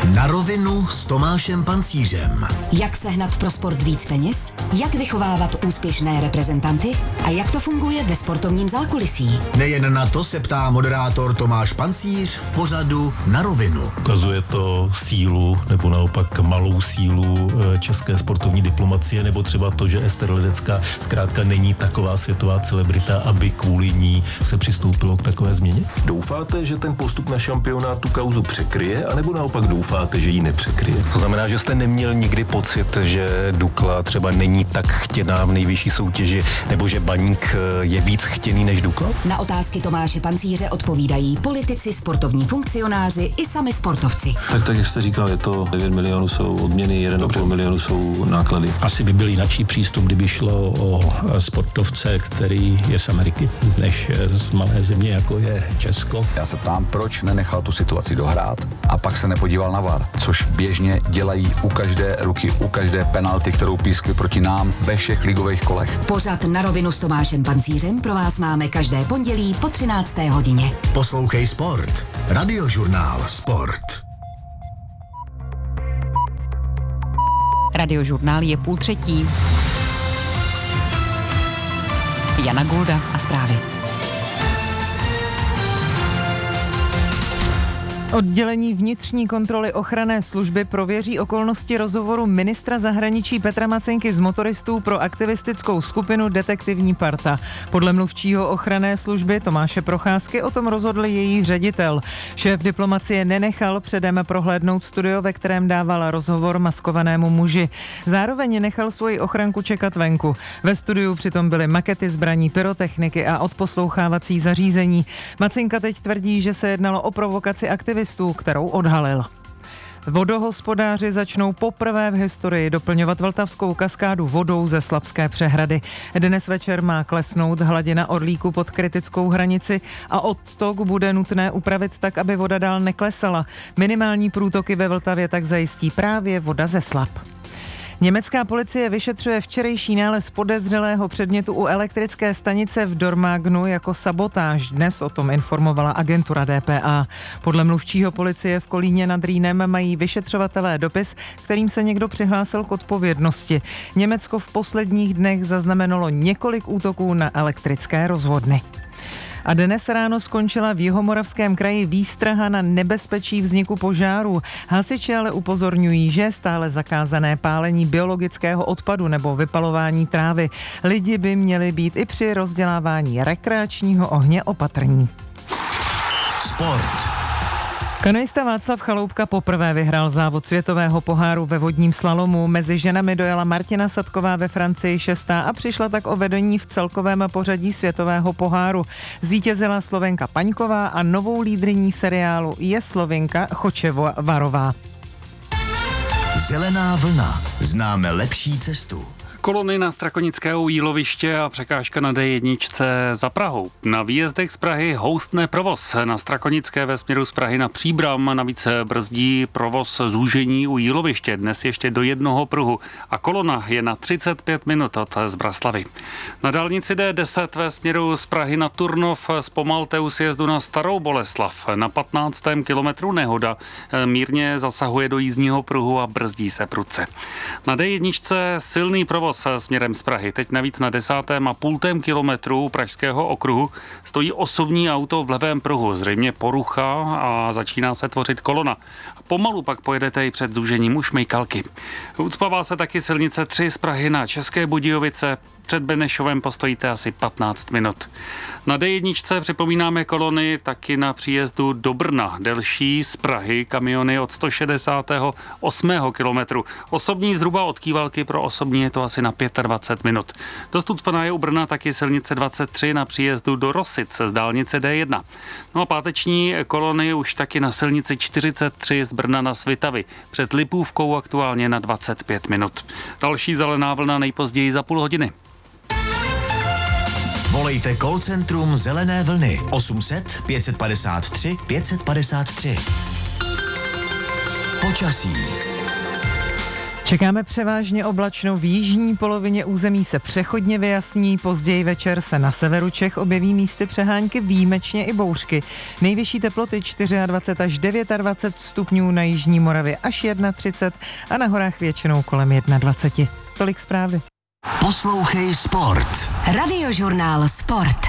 Na rovinu s Tomášem Pancířem. Jak sehnat pro sport víc peněz? Jak vychovávat úspěšné reprezentanty? A jak to funguje ve sportovním zákulisí? Nejen na to se ptá moderátor Tomáš Pancíř v pořadu Na rovinu. Ukazuje to sílu nebo naopak malou sílu české sportovní diplomacie, nebo třeba to, že Ester Ledecká zkrátka není taková světová celebrita, aby kvůli ní se přistoupilo k takové změně? Doufáte, že ten postup na šampionát tu kauzu překryje, anebo naopak doufáte, že ji nepřekryje? To znamená, že jste neměl nikdy pocit, že Dukla třeba není tak chtěná v nejvyšší soutěži, nebo že Baník je víc chtěný než Dukla? Na otázky Tomáše Pancíře odpovídají politici, sportovní funkcionáři i sami sportovci. Tak jak jste říkal, je to 9 milionů jsou odměny, 1,5 milionu jsou náklady. Asi by byl jináčí přístup, kdyby šlo o sportovce, který je z Ameriky, než z malé země, jako je Česko. Já se ptám, proč nenechal tu situaci dohrát a pak se nepodíval na VAR, což běžně dělají u každé ruky, u každé penalty, kterou pískli proti nám ve všech ligových kolech. Pořad Na rovinu s Tomášem Pancířem pro vás máme každé pondělí po 13. hodině. Poslouchej Sport. Radiožurnál Sport. Radiožurnál je 2:30. Jana Golda a zprávy. Oddělení vnitřní kontroly ochranné služby prověří okolnosti rozhovoru ministra zahraničí Petra Macenky z motoristů pro aktivistickou skupinu Detektivní parta. Podle mluvčího ochranné služby Tomáše Procházky o tom rozhodl její ředitel. Šéf diplomacie nenechal předem prohlédnout studio, ve kterém dával rozhovor maskovanému muži. Zároveň nechal svoji ochranku čekat venku. Ve studiu přitom byly makety zbraní, pyrotechniky a odposlouchávací zařízení. Macenka teď tvrdí, že se jednalo o provokaci aktivistů, kterou odhalil. Vodohospodáři začnou poprvé v historii doplňovat Vltavskou kaskádu vodou ze Slapské přehrady. Dnes večer má klesnout hladina Orlíku pod kritickou hranici a odtok bude nutné upravit tak, aby voda dál neklesala. Minimální průtoky ve Vltavě tak zajistí právě voda ze Slap. Německá policie vyšetřuje včerejší nález podezřelého předmětu u elektrické stanice v Dormagnu jako sabotáž. Dnes o tom informovala agentura DPA. Podle mluvčího policie v Kolíně nad Rýnem mají vyšetřovatelé dopis, kterým se někdo přihlásil k odpovědnosti. Německo v posledních dnech zaznamenalo několik útoků na elektrické rozvodny. A dnes ráno skončila v Jihomoravském kraji výstraha na nebezpečí vzniku požáru. Hasiči ale upozorňují, že je stále zakázané pálení biologického odpadu nebo vypalování trávy. Lidi by měli být i při rozdělávání rekreačního ohně opatrní. Sport. Kanoista Václav Chaloupka poprvé vyhrál závod světového poháru ve vodním slalomu. Mezi ženami dojela Martina Sadková ve Francii 6. a přišla tak o vedení v celkovém pořadí světového poháru. Zvítězila Slovenka Paňková a novou lídryní seriálu je Slovinka Chočevarová. Zelená vlna. Známe lepší cestu. Kolony na Strakonického jíloviště a překážka na D1 za Prahou. Na výjezdech z Prahy houstne provoz. Na Strakonické ve směru z Prahy na Příbram navíc brzdí provoz zúžení u jíloviště. Dnes ještě do jednoho pruhu a kolona je na 35 minut od Zbraslavy. Na dálnici D10 ve směru z Prahy na Turnov zpomalte u sjezdu na Starou Boleslav. Na 15. kilometru nehoda mírně zasahuje do jízdního pruhu a brzdí se prudce. Na D1 silný provoz směrem z Prahy. Teď navíc na 10,5 kilometru pražského okruhu stojí osobní auto v levém pruhu. Zřejmě porucha a začíná se tvořit kolona. Pomalu pak pojedete i před zúžením u Šmejkalky. Ucpává se taky silnice 3 z Prahy na České Budějovice. Před Benešovem postojíte asi 15 minut. Na D1 připomínáme kolony taky na příjezdu do Brna. Delší z Prahy kamiony od 168. kilometru. Osobní zhruba od Kývalky, pro osobní je to asi na 25 minut. Dost ucpaná je u Brna taky silnice 23 na příjezdu do Rosic z dálnice D1. No a páteční kolony už taky na silnici 43 z Brna na Svitavy. Před Lipůvkou aktuálně na 25 minut. Další zelená vlna nejpozději za půl hodiny. Volejte call centrum Zelené vlny 800 553 553. Počasí. Čekáme převážně oblačno, v jižní polovině území se přechodně vyjasní, později večer se na severu Čech objeví místy přehánky, výjimečně i bouřky. Nejvyšší teploty 24 až 29 stupňů, na jižní Moravě až 31 a na horách většinou kolem 21. Tolik zprávy. Poslouchej Sport. Radiožurnál Sport.